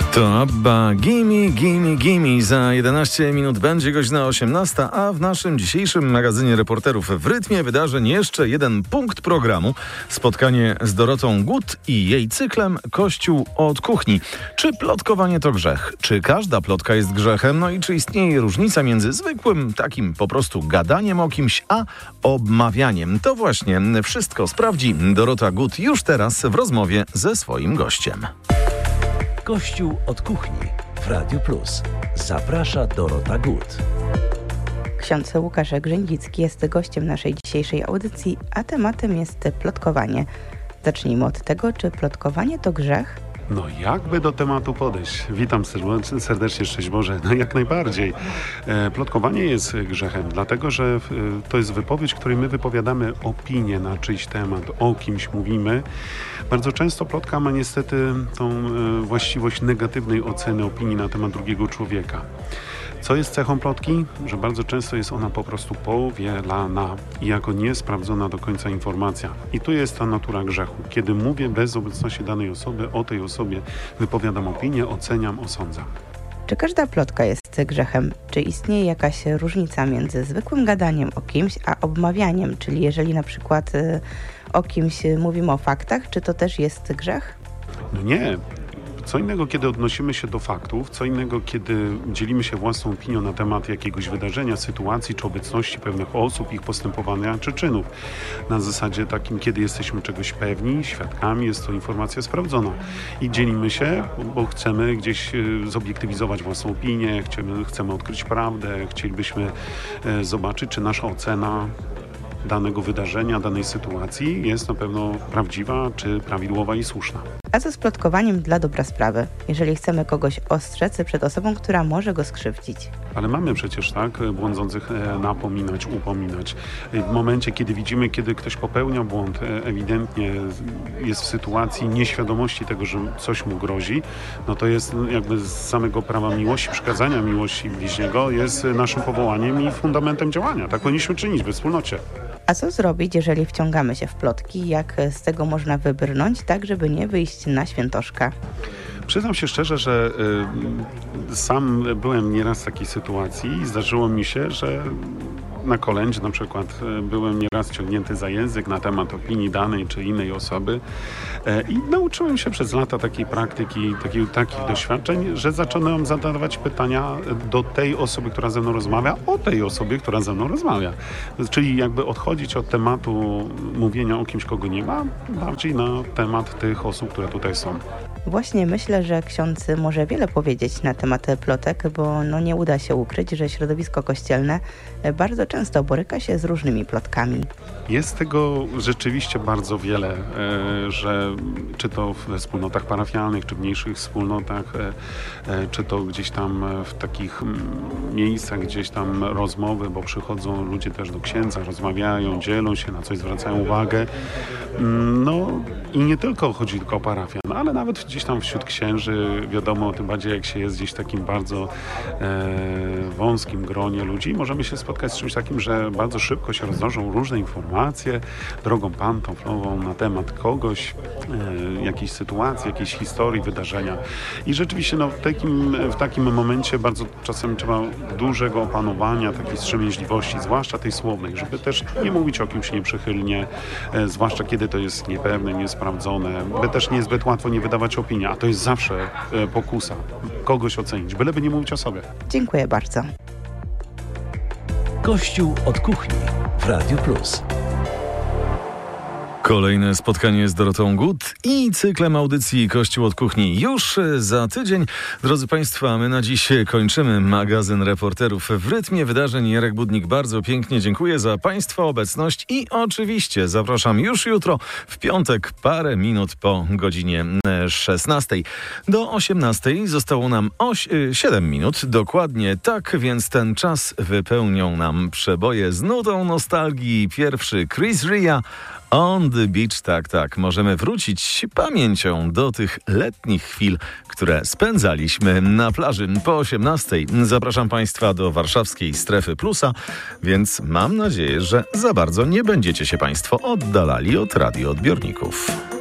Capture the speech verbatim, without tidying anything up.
To Abba, gimme, gimme, gimme. Za jedenaście minut będzie godzina osiemnasta, a w naszym dzisiejszym magazynie reporterów w rytmie wydarzeń jeszcze jeden punkt programu. Spotkanie z Dorotą Gut i jej cyklem Kościół od kuchni. Czy plotkowanie to grzech? Czy każda plotka jest grzechem? No i czy istnieje różnica między zwykłym takim po prostu gadaniem o kimś, a obmawianiem? To właśnie wszystko sprawdzi Dorota Gut już teraz w rozmowie ze swoim gościem. Kościół od kuchni w Radiu Plus. Zaprasza Dorota Gut. Ksiądz Łukasz Grzędzicki jest gościem naszej dzisiejszej audycji, a tematem jest plotkowanie. Zacznijmy od tego, czy plotkowanie to grzech? No jakby do tematu podejść? Witam serdecznie, szczęść Boże. No jak najbardziej. E, plotkowanie jest grzechem, dlatego że e, to jest wypowiedź, której my wypowiadamy opinię na czyjś temat, o kimś mówimy. Bardzo często plotka ma niestety tą e, właściwość negatywnej oceny opinii na temat drugiego człowieka. Co jest cechą plotki? Że bardzo często jest ona po prostu powielana i jako niesprawdzona do końca informacja. I tu jest ta natura grzechu. Kiedy mówię bez obecności danej osoby, o tej osobie wypowiadam opinię, oceniam, osądzam. Czy każda plotka jest grzechem? Czy istnieje jakaś różnica między zwykłym gadaniem o kimś, a obmawianiem? Czyli jeżeli na przykład y, o kimś mówimy o faktach, czy to też jest grzech? No nie. Co innego, kiedy odnosimy się do faktów, co innego, kiedy dzielimy się własną opinią na temat jakiegoś wydarzenia, sytuacji czy obecności pewnych osób, ich postępowania czy czynów. Na zasadzie takim, kiedy jesteśmy czegoś pewni, świadkami, jest to informacja sprawdzona. I dzielimy się, bo chcemy gdzieś zobiektywizować własną opinię, chcemy, chcemy odkryć prawdę, chcielibyśmy zobaczyć, czy nasza ocena danego wydarzenia, danej sytuacji jest na pewno prawdziwa, czy prawidłowa i słuszna. A co z plotkowaniem dla dobra sprawy? Jeżeli chcemy kogoś ostrzec przed osobą, która może go skrzywdzić. Ale mamy przecież tak, błądzących napominać, upominać. W momencie, kiedy widzimy, kiedy ktoś popełnia błąd, ewidentnie jest w sytuacji nieświadomości tego, że coś mu grozi, no to jest jakby z samego prawa miłości, przykazania miłości bliźniego jest naszym powołaniem i fundamentem działania. Tak powinniśmy czynić we wspólnocie. A co zrobić, jeżeli wciągamy się w plotki? Jak z tego można wybrnąć, tak żeby nie wyjść na świętoszka? Przyznam się szczerze, że y, sam byłem nieraz w takiej sytuacji i zdarzyło mi się, że na kolędzie na przykład byłem nieraz ciągnięty za język na temat opinii danej czy innej osoby i nauczyłem się przez lata takiej praktyki, takich, takich doświadczeń, że zacząłem zadawać pytania do tej osoby, która ze mną rozmawia, o tej osobie, która ze mną rozmawia. Czyli jakby odchodzić od tematu mówienia o kimś, kogo nie ma, bardziej na temat tych osób, które tutaj są. Właśnie myślę, że ksiądz może wiele powiedzieć na temat plotek, bo no nie uda się ukryć, że środowisko kościelne bardzo często boryka się z różnymi plotkami. Jest tego rzeczywiście bardzo wiele, że czy to we wspólnotach parafialnych, czy w mniejszych wspólnotach, czy to gdzieś tam w takich miejscach, gdzieś tam rozmowy, bo przychodzą ludzie też do księdza, rozmawiają, dzielą się, na coś zwracają uwagę. No i nie tylko chodzi tylko o parafian, ale nawet gdzieś tam wśród księży, wiadomo, tym bardziej jak się jest gdzieś w takim bardzo e, wąskim gronie ludzi, możemy się spotkać z czymś takim, że bardzo szybko się roznoszą różne informacje drogą pantoflową na temat kogoś, e, jakiejś sytuacji, jakiejś historii, wydarzenia. I rzeczywiście no, w, takim, w takim momencie bardzo czasem trzeba dużego opanowania, takiej wstrzemięźliwości, zwłaszcza tej słownej, żeby też nie mówić o kimś nieprzychylnie, e, zwłaszcza kiedy to jest niepewne, niesprawdzone, by też niezbyt łatwo nie wydawać opinii, a to jest zawsze e, pokusa kogoś ocenić, byleby nie mówić o sobie. Dziękuję bardzo. Kościół od kuchni w Radiu Plus. Kolejne spotkanie z Dorotą Gut i cyklem audycji Kościół od kuchni już za tydzień. Drodzy Państwo, a my na dziś kończymy magazyn reporterów w rytmie wydarzeń. Jarek Budnik bardzo pięknie dziękuję za Państwa obecność i oczywiście zapraszam już jutro w piątek parę minut po godzinie szesnastej. Do osiemnastej zostało nam oś, siedem minut dokładnie, tak więc ten czas wypełnią nam przeboje z nutą nostalgii. Pierwszy Chris Ria, On the Beach, tak, tak. Możemy wrócić pamięcią do tych letnich chwil, które spędzaliśmy na plaży po osiemnastej. Zapraszam Państwa do warszawskiej Strefy Plusa, więc mam nadzieję, że za bardzo nie będziecie się Państwo oddalali od radioodbiorników.